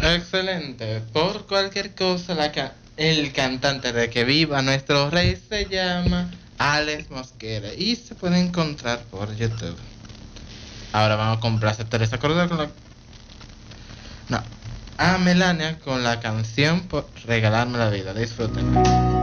Excelente. Por cualquier cosa, el cantante de Que Viva Nuestro Rey se llama Alex Mosquera y se puede encontrar por YouTube. Ahora vamos a complacer a Teresa Cordero con la... No, a Melania con la canción por Regalarme la Vida. Disfruten.